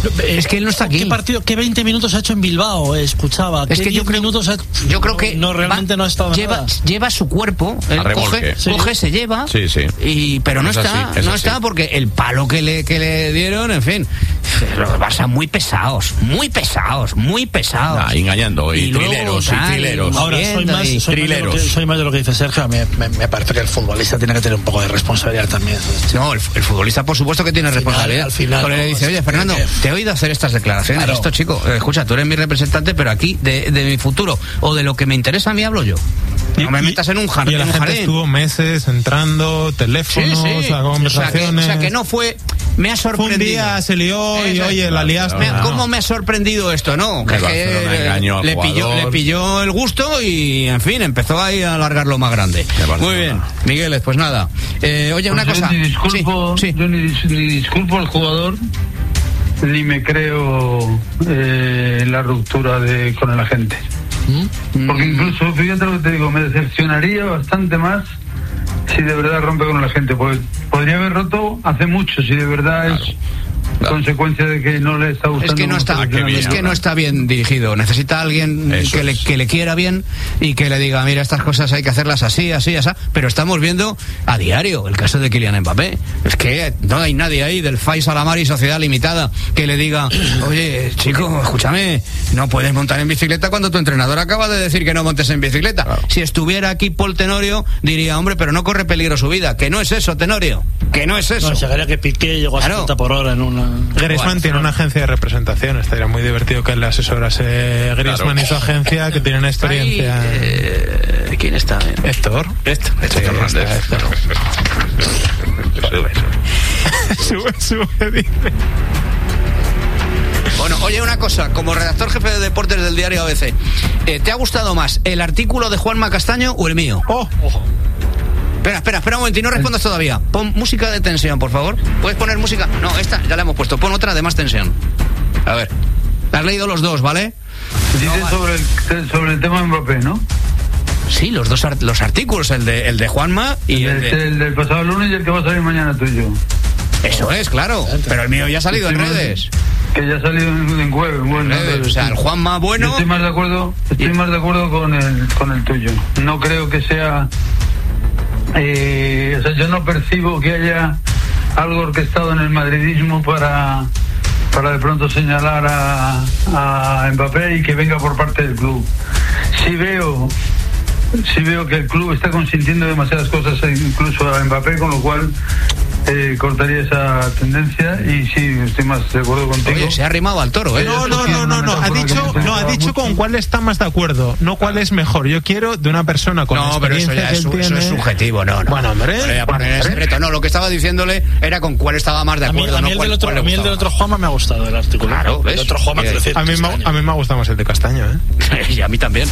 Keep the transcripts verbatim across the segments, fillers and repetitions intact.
Es que él no está aquí. ¿Qué partido, qué veinte minutos ha hecho en Bilbao? Escuchaba. Es que yo creo, minutos ha... yo creo que no, realmente va, no ha estado lleva, nada. lleva su cuerpo, él coge, Sí. coge, se lleva, sí, sí. Y, pero no es está, así, no así. está porque el palo que le, que le dieron, en fin, los Barça muy pesados, muy pesados, muy pesados. Ah, engañando, y, Y luego, trileros, tal, y trileros. Ahora soy más, y soy, más de lo que, soy más de lo que dice Sergio. Me, me, me parece que el futbolista tiene que tener un poco de responsabilidad también. No, el, el futbolista por supuesto que tiene al final, responsabilidad. Al final, Porque no, le dice, oye, Fernando, que... te he oído hacer estas declaraciones. Claro. Esto, chico, escucha, tú eres mi representante, pero aquí de, de mi futuro o de lo que me interesa a mí hablo yo. No me metas en un jardín. Y la gente jardín. estuvo meses entrando, teléfonos, Sí, sí. a conversaciones. O sea, que, o sea, que no fue... Me ha sorprendido. Fue un día se lió y, Eso, oye, la liaste. Me, No. ¿Cómo me ha sorprendido esto? No, que, El Barcelona que engañó al le, pilló, jugador. le pilló el gusto y, en fin, empezó ahí a alargar lo más grande. Muy bien, Migueles, pues nada. Eh, oye, una Pues yo cosa. Ni disculpo, Sí, sí. Yo ni, dis- ni disculpo al jugador, ni me creo eh, la ruptura de con el agente. Porque incluso, fíjate lo que te digo, me decepcionaría bastante más si de verdad rompe con el agente. Pues podría haber roto hace mucho, si de verdad es Claro. consecuencia de que no le está gustando. Es que no cómo está, funcionando. es que no está bien dirigido. Necesita a alguien Eso que le, es. que le quiera bien y que le diga, mira, estas cosas hay que hacerlas así, así, así. Pero estamos viendo a diario el caso de Kylian Mbappé. Es que no hay nadie ahí del Faisal Amari Sociedad Limitada que le diga, oye, chico, escúchame, no puedes montar en bicicleta cuando tu entrenador acaba de decir que no montes en bicicleta. Claro. Si estuviera aquí Paul Tenorio, diría, hombre, pero no corre peligro su vida. Que no es eso, Tenorio. Que no es eso. No, se que Piqué llegó a Claro. setenta por hora en una... Griezmann Bueno, tiene una agencia de representación. Estaría muy divertido que él le asesorase Griezmann Claro. y su agencia, que tienen experiencia. Ahí, eh, ¿Quién está? Héctor. Héctor. Héctor Hernández. Sube, sube, dice. Bueno, oye, una cosa, como redactor jefe de deportes del diario A B C, eh, ¿te ha gustado más el artículo de Juanma Castaño o el mío? Oh, Ojo. Espera, espera, espera un momento y no respondas todavía. Pon música de tensión, por favor. ¿Puedes poner música? No, esta ya la hemos puesto. Pon otra de más tensión. A ver. Has leído los dos, ¿vale? Dice No, sobre el, sobre el tema de Mbappé, ¿no? Sí, los dos art- los artículos, el de, el de Juanma y el El, de... el del pasado lunes y el que va a salir mañana tuyo. Eso es, claro. Pero el mío ya ha salido en Estoy más- redes. Que ya ha salido en, en web. Bueno, En redes. O sea, el Juanma bueno... Yo estoy más de acuerdo, estoy más de acuerdo con el con el tuyo. No creo que sea, eh, o sea, yo no percibo que haya algo orquestado en el madridismo para para de pronto señalar a, a Mbappé y que venga por parte del club. Sí veo, sí veo que el club está consintiendo demasiadas cosas, incluso a Mbappé, con lo cual eh, cortaría esa tendencia y sí, estoy más de acuerdo contigo. Oye, se ha arrimado al toro, ¿eh? no, no, no, no, no. Ha dicho, no, ha dicho con cuál está más de acuerdo, no cuál es mejor. Yo quiero de una persona con la No, pero eso experiencia ya es, que él su- eso es tiene. subjetivo, no, no. Bueno, hombre. No le voy a poner en secreto. No, lo que estaba diciéndole era con cuál estaba más de A mí, acuerdo, a mí no el cuál, del otro, cuál le a mí el del gustaba otro Juanma me ha gustado el artículo. Claro, ¿ves? El otro Juanma, Mira, quiero decir, A mí, me, Castaño. a mí me gusta más el de Castaño, ¿eh? Y a mí también.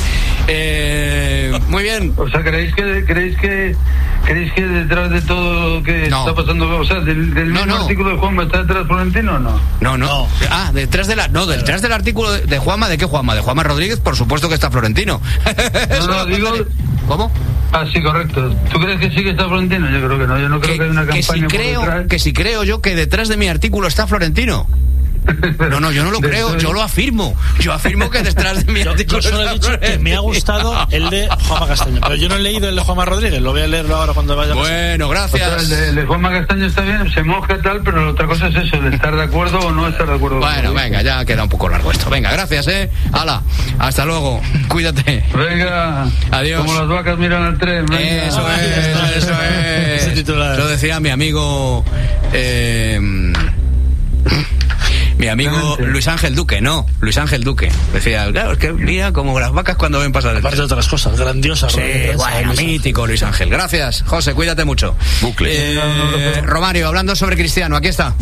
Eh, muy bien. O sea, ¿creéis que creéis que creéis que detrás de todo lo que No. está pasando, o sea, del, del No, mismo no. artículo de Juanma está detrás Florentino o no? No, no, No. Ah, detrás de la, no, detrás del artículo de, de Juanma, ¿de qué Juanma? De Juanma Rodríguez, por supuesto que está Florentino. Eso no, lo digo- contaré. ¿Cómo? Ah, sí, correcto. ¿Tú crees que sí que está Florentino? Yo creo que no. Yo no creo que, Que, haya una que campaña si por creo, detrás. que si creo yo que detrás de mi artículo está Florentino. No, no, yo no lo De creo, eso- yo lo afirmo. Yo afirmo que detrás de mi Yo, artículo yo solo está he dicho que Florentino. me ha gustado el de Juanma Castaño, pero yo no he leído el de Juanma Rodríguez, lo voy a leerlo ahora cuando vaya a casa. Bueno, O sea, gracias. el de, el de Juanma Castaño está bien, se moja tal, pero la otra cosa es eso, de estar de acuerdo o no estar de acuerdo. Bueno, venga, ya queda un poco largo esto. Venga, gracias, eh. Hala, hasta luego. Cuídate. Venga. Adiós. Como las vacas miran al tren. Venga. Eso es, eso Ese es. titular. Lo decía mi amigo. Eh, mi amigo Luis Ángel Duque, no, Luis Ángel Duque. Decía, claro, es que mira como las vacas cuando ven pasar el Aparte de tren. otras cosas, grandiosas. Sí, Rodríguez, bueno, Luis Ángel. mítico Luis Ángel. Gracias, José, cuídate mucho. Bucle. Eh, Romario, hablando sobre Cristiano, aquí está.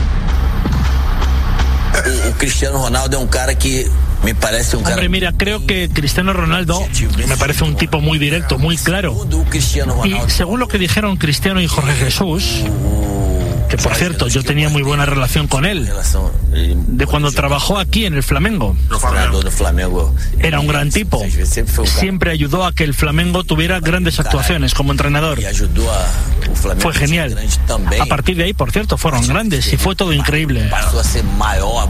O Cristiano Ronaldo é um cara que me parece um cara. Hombre, mira, creo que Cristiano Ronaldo me parece un tipo muy directo, muy claro. Segundo o Cristiano Y Ronaldo. según lo que dijeron Cristiano y Jorge Jesús, que por cierto, yo tenía muy buena relación con él, Relação, ele, de cuando trabajó aquí en el Flamengo. treinador do Flamengo. Era un gran tipo. Sempre foi um cara Siempre ayudó a que el Flamengo tuviera grandes actuaciones como entrenador. que ajudou a, o Flamengo Fue a ser genial. grande também. A partir de ahí, por cierto, fueron grandes y fue todo increíble. Passou a ser maior.